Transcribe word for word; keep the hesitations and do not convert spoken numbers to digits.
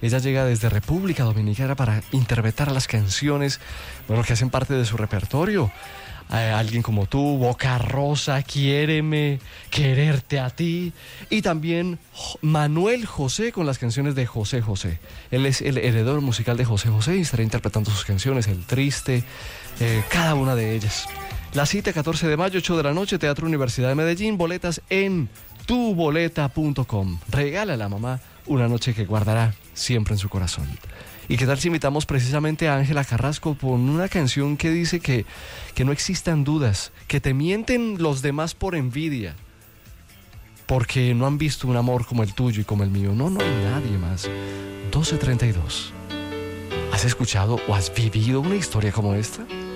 Ella llega desde República Dominicana para interpretar las canciones, bueno, que hacen parte de su repertorio. Eh, alguien como tú, Boca Rosa, Quiéreme, Quererte a ti. Y también Manuel José con las canciones de José José. Él es el heredero musical de José José y estará interpretando sus canciones, El Triste, eh, cada una de ellas. La cita, catorce de mayo, ocho de la noche, Teatro Universidad de Medellín. Boletas en tu boleta punto com. Regala a la mamá una noche que guardará siempre en su corazón. ¿Y qué tal si invitamos precisamente a Ángela Carrasco con una canción que dice que, que no existan dudas, que te mienten los demás por envidia, porque no han visto un amor como el tuyo y como el mío? No, no hay nadie más. doce treinta y dos. ¿Has escuchado o has vivido una historia como esta?